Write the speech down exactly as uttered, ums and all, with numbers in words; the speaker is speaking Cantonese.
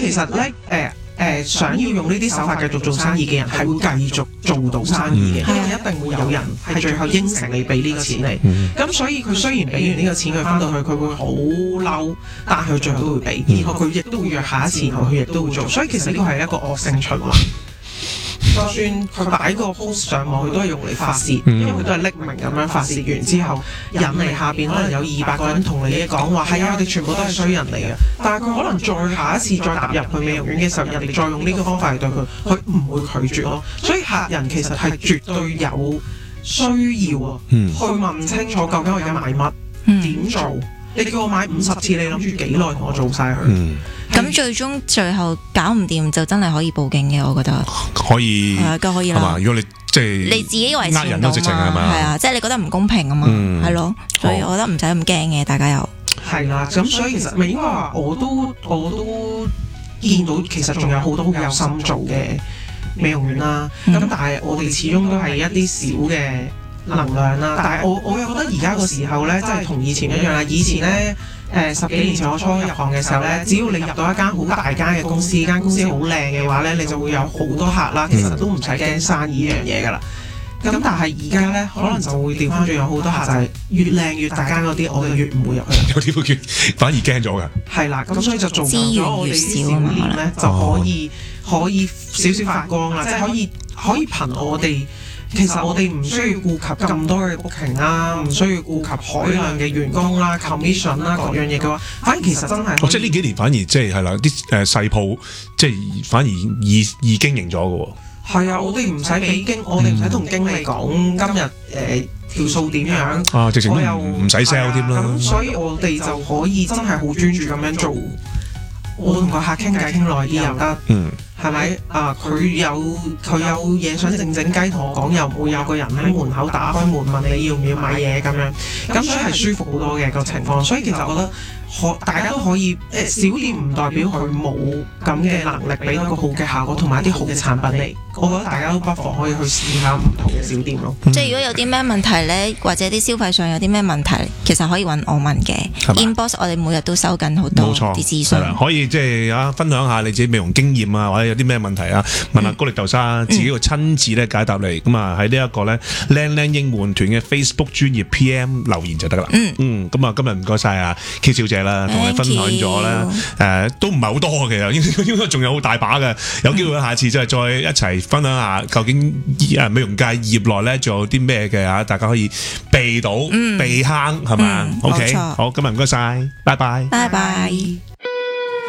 其實咧誒。誒、呃、想要用呢啲手法繼續做生意嘅人係會繼續做到生意嘅，因為一定會有人係最後應承你俾呢個錢你。咁、嗯、所以佢雖然俾完呢個錢佢翻到去佢會好嬲，但係佢最後都會俾，然後佢亦都會約下一次，然後佢亦都會做。所以其實呢個係一個惡性循環。就算佢擺個 post 上網，佢都係用嚟發泄，因為佢都係匿名咁樣發泄完之後，引嚟下邊可能有二百個人同你講話，係啊，我哋全部都係衰人嚟嘅。但係佢可能再下一次再踏入去美容院嘅時候，人哋再用呢個方法嚟對佢，佢唔會拒絕咯。所以客人其實係絕對有需要啊，去問清楚究竟我而家買乜，點做。你叫我買五十次，你諗住幾耐同我做晒佢？ 咁、嗯、最終最後搞唔掂就真係可以報警嘅，我覺得可以係啊，可以啦。 如果你即係你自己以為呃人都直情係嘛？ 係啊，即係你覺得唔公平啊嘛，係、嗯、咯，所以我覺得唔使咁驚嘅，大家又係啦。咁所以其實咪應該話，我都我都見到其實仲有好多好有心做嘅美容院啦。咁、嗯、但係我哋始終都係一啲小嘅能量啦，但係我我又覺得而家個時候咧，真係同以前一樣啦。以前咧，誒、呃、十幾年前我初入行嘅時候咧，只要你入到一間好大間嘅公司，間公司好靚嘅話咧，你就會有好多客啦。其實都唔使驚生意呢樣嘢噶啦。咁但係而家咧，可能就會調翻轉，有好多客就係越靚越大間嗰啲，我哋越唔會入去。 有啲會越反而驚咗㗎。係啦，咁所以就做咗我哋啲小店咧，就可以、哦、可以少少發光啦，即係可以可以憑我哋。其實我哋唔需要顧及咁多嘅 booking 啦，唔需要顧及海量嘅員工啦、commission 啦各樣嘢嘅話，反而其實真係、 哦、即係呢幾年反而即係係啦，啲誒細鋪即係反而易易經營咗嘅喎。 係啊，我哋唔使俾經，我哋唔使同經理講今日誒、呃、條數點樣啊，直情又唔使 sell 添啦。 咁所以我哋就可以真係好專注咁樣做。我同個客傾偈傾耐啲又得，嗯，係咪啊？佢有佢有嘢想靜靜雞同我講，又唔會有個人喺門口打開門問你要唔要買嘢咁樣，咁所以係舒服好多嘅個情況。所以其實我覺得可大家都可以誒，小店唔代表佢冇咁嘅能力俾一個好嘅效果同埋一啲好嘅產品嚟。我覺得大家都不妨可以去試下唔同嘅小店咯。 嗯、即係如果有啲咩問題咧，或者啲消費上有啲咩問題，其實可以揾我問嘅。Inbox 我哋每日都收緊好多啲資訊， 可以即係啊分享下你自己美容經驗啊，或者有啲咩問題啊，問下高力豆沙、嗯、自己會親自咧解答你。咁啊喺呢一個咧靚靚應援團嘅 Facebook 專頁 P M 留言就得啦。嗯嗯，咁啊今日唔該晒啊 K 小姐啦，同你分享咗啦。誒、呃、都唔係好多其實，應應該仲有好大把嘅。有機會下次就係再一齊分享下究竟誒美容界業內咧仲有啲咩嘅嚇，大家可以避到、嗯、避坑係嘛、嗯、？OK，好，今日唔該晒，拜拜， 拜拜。